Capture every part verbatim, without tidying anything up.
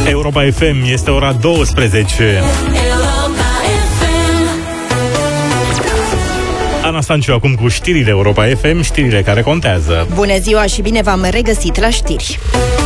Europa F M, este ora douăsprezece. Ana Stanciu acum cu știrile Europa F M, știrile care contează. Bună ziua și bine v-am regăsit la știri.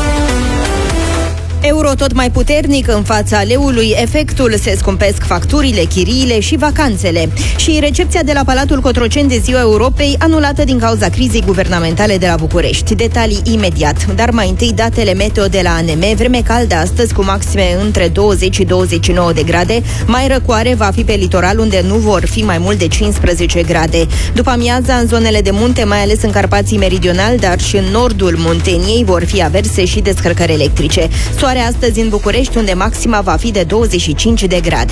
Euro tot mai puternic în fața leului, efectul: se scumpesc facturile, chiriile și vacanțele. Și recepția de la Palatul Cotroceni de Ziua Europei anulată din cauza crizei guvernamentale de la București. Detalii imediat, dar mai întâi datele meteo de la A N M. Vreme caldă astăzi cu maxime între douăzeci și douăzeci și nouă de grade. Mai răcoare va fi pe litoral, unde nu vor fi mai mult de cincisprezece grade. După amiaza, în zonele de munte, mai ales în Carpații Meridional, dar și în nordul Munteniei, vor fi averse și descărcări electrice. Soare astăzi în București, unde maxima va fi de douăzeci și cinci de grade.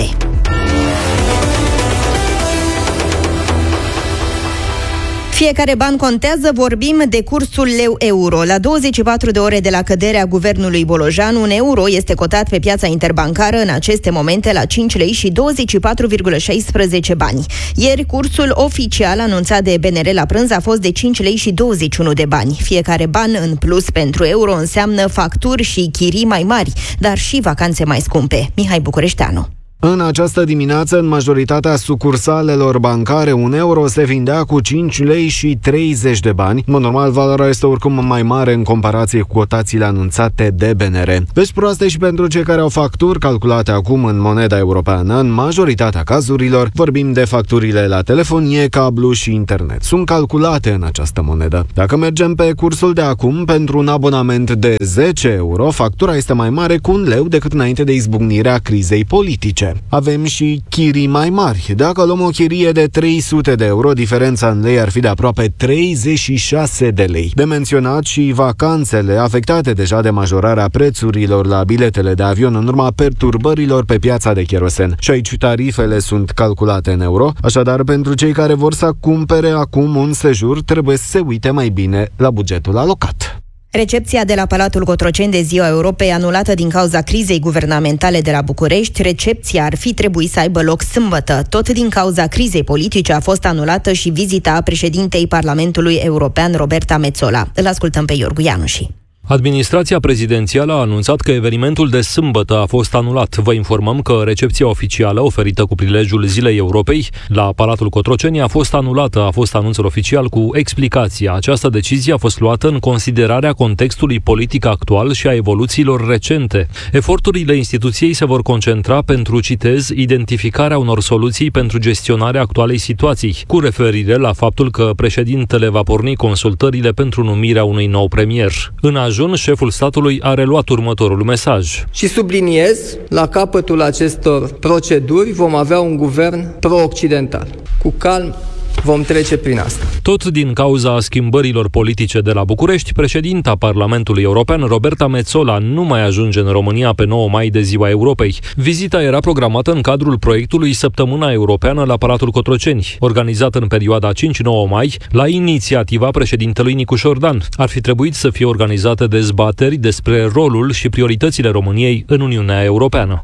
Fiecare ban contează, vorbim de cursul leu-euro. La douăzeci și patru de ore de la căderea guvernului Bolojan, un euro este cotat pe piața interbancară în aceste momente la cinci lei și douăzeci și patru virgulă șaisprezece bani. Ieri, cursul oficial anunțat de B N R la prânz a fost de cinci lei și douăzeci și unu de bani. Fiecare ban în plus pentru euro înseamnă facturi și chirii mai mari, dar și vacanțe mai scumpe. Mihai Bucureșteanu. În această dimineață, în majoritatea sucursalelor bancare, un euro se vindea cu cinci lei și treizeci de bani. În mod normal, valoarea este oricum mai mare în comparație cu cotațiile anunțate de B N R. Vești proaste și pentru cei care au facturi calculate acum în moneda europeană. În majoritatea cazurilor, vorbim de facturile la telefonie, cablu și internet. Sunt calculate în această monedă. Dacă mergem pe cursul de acum, pentru un abonament de zece euro, factura este mai mare cu un leu decât înainte de izbucnirea crizei politice. Avem și chirii mai mari. Dacă luăm o chirie de trei sute de euro, diferența în lei ar fi de aproape treizeci și șase de lei. De menționat și vacanțele, afectate deja de majorarea prețurilor la biletele de avion în urma perturbărilor pe piața de cherosen. Și aici tarifele sunt calculate în euro, așadar pentru cei care vor să cumpere acum un sejur, trebuie să se uite mai bine la bugetul alocat. Recepția de la Palatul Cotroceni de Ziua Europei anulată din cauza crizei guvernamentale de la București. Recepția ar fi trebuit să aibă loc sâmbătă. Tot din cauza crizei politice a fost anulată și vizita președintei Parlamentului European, Roberta Metsola. Îl ascultăm pe Iorgu Ianuși. Administrația prezidențială a anunțat că evenimentul de sâmbătă a fost anulat. Vă informăm că recepția oficială oferită cu prilejul Zilei Europei la Palatul Cotroceni a fost anulată, a fost anunțul oficial cu explicația. Această decizie a fost luată în considerarea contextului politic actual și a evoluțiilor recente. Eforturile instituției se vor concentra pentru, citez, identificarea unor soluții pentru gestionarea actualei situații, cu referire la faptul că președintele va porni consultările pentru numirea unui nou premier. În ajun, șeful statului a reluat următorul mesaj. Și subliniez, la capătul acestor proceduri vom avea un guvern pro-occidental. Cu calm vom trece prin asta. Tot din cauza schimbărilor politice de la București, președinta Parlamentului European, Roberta Metsola, nu mai ajunge în România pe nouă mai de Ziua Europei. Vizita era programată în cadrul proiectului Săptămâna Europeană la Palatul Cotroceni, organizat în perioada cinci nouă mai, la inițiativa președintelui Nicu Șordan. Ar fi trebuit să fie organizate dezbateri despre rolul și prioritățile României în Uniunea Europeană.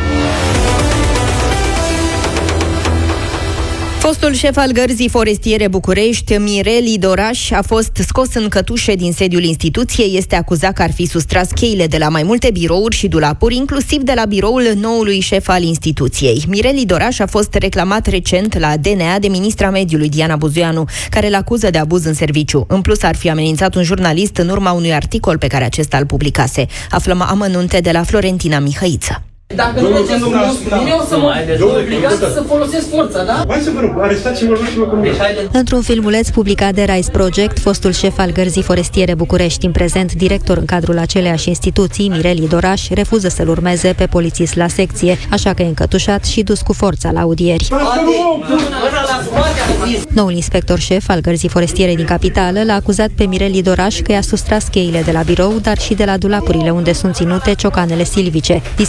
Fostul șef al Gărzii Forestiere București, Mirel Idoraș, a fost scos în cătușe din sediul instituției. Este acuzat că ar fi sustras cheile de la mai multe birouri și dulapuri, inclusiv de la biroul noului șef al instituției. Mirel Idoraș a fost reclamat recent la D N A de ministra mediului Diana Buzoianu, care îl acuză de abuz în serviciu. În plus, ar fi amenințat un jurnalist în urma unui articol pe care acesta îl publicase. Aflăm amănunte de la Florentina Mihăiță. Dacă nu mergeți frumos cu mine, o să mă obligați să folosesc forța, da? Hai să vă rog, arestați și vorbiți-mă cu mine. Într-un filmuleț publicat de Rise Project, fostul șef al Gărzii Forestiere București, în prezent director în cadrul aceleiași instituții, Mirel Idoraș, refuză să-l urmeze pe polițist la secție, așa că e încătușat și dus cu forța la audieri. Noul inspector șef al Gărzii Forestiere din capitală l-a acuzat pe Mirel Idoraș că i-a sustras cheile de la birou, dar și de la dulapurile unde sunt ținute ciocanele silvice, dispozitive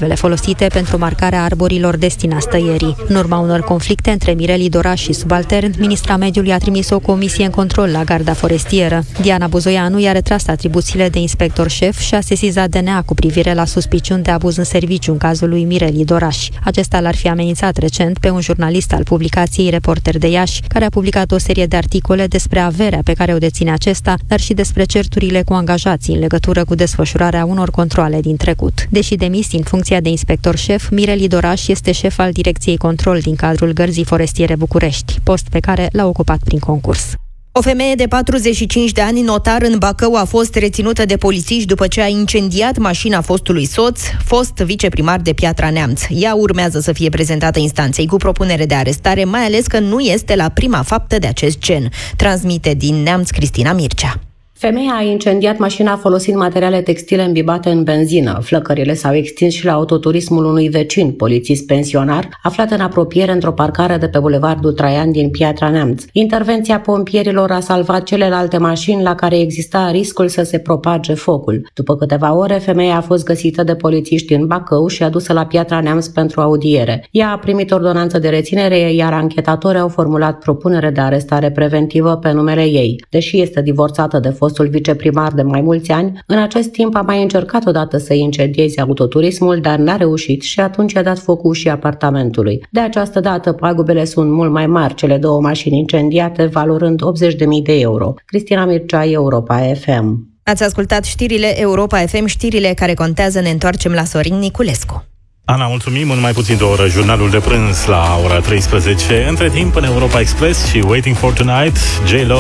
dispozitivele folosite pentru marcarea arborilor destinați tăierii. În urma unor conflicte între Mireli Doraș și subaltern, ministra mediului a trimis o comisie în control la garda forestieră. Diana Buzoianu i-a retras atribuțiile de inspector șef și a sesizat D N A cu privire la suspiciuni de abuz în serviciu în cazul lui Mireli Doraș. Acesta l-ar fi amenințat recent pe un jurnalist al publicației Reporter de Iași, care a publicat o serie de articole despre averea pe care o deține acesta, dar și despre certurile cu angajații în legătură cu desfășurarea unor controale din trecut. Deși demis din funcția de inspector șef, Mireli Doraș este șef al Direcției Control din cadrul Gărzii Forestiere București, post pe care l-a ocupat prin concurs. O femeie de patruzeci și cinci de ani, notar în Bacău, a fost reținută de polițiști după ce a incendiat mașina fostului soț, fost viceprimar de Piatra Neamț. Ea urmează să fie prezentată instanței cu propunere de arestare, mai ales că nu este la prima faptă de acest gen. Transmite din Neamț Cristina Mircea. Femeia a incendiat mașina folosind materiale textile îmbibate în benzină. Flăcările s-au extins și la autoturismul unui vecin, polițist pensionar, aflat în apropiere într-o parcare de pe bulevardul Traian din Piatra Neamț. Intervenția pompierilor a salvat celelalte mașini la care exista riscul să se propage focul. După câteva ore, femeia a fost găsită de polițiști în Bacău și adusă la Piatra Neamț pentru audiere. Ea a primit ordonanță de reținere, iar anchetatorii au formulat propunere de arestare preventivă pe numele ei. Deși este divorțată de fostul viceprimar de mai mulți ani, în acest timp a mai încercat odată să incendieze autoturismul, dar n-a reușit și atunci a dat foc ușii apartamentului. De această dată, pagubele sunt mult mai mari, cele două mașini incendiate valorând optzeci de mii de euro. Cristina Mircea, Europa F M. Ați ascultat știrile Europa F M, știrile care contează. Ne întoarcem la Sorin Niculescu. Ana, mulțumim, în mai puțin de o oră, jurnalul de prânz la ora treisprezece. Între timp, în Europa Express și Waiting for Tonight, J-Lo.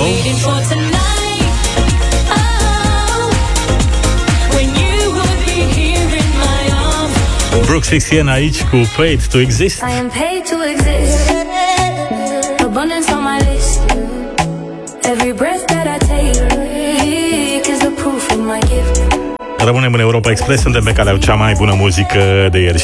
Brooke Sixteen aici cu Paid to Exist. I am paid to exist. Abundance on my list. Every breath that I take is the proof of my gift. Rămânem în Europa Express, suntem pe calea cea mai bună muzică de ieri și